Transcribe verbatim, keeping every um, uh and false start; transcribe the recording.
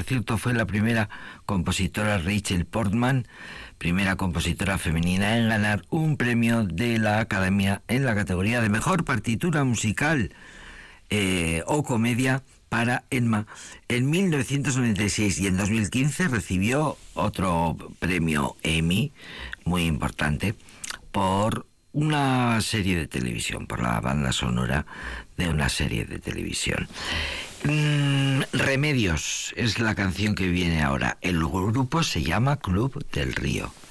cierto, fue la primera compositora, Rachel Portman, primera compositora femenina en ganar un premio de la Academia en la categoría de Mejor Partitura Musical eh, o Comedia para Emma en mil novecientos noventa y seis, y en dos mil quince recibió otro premio Emmy muy importante por una serie de televisión, por la banda sonora de una serie de televisión. Mm, Remedios es la canción que viene ahora. El grupo se llama Club del Río.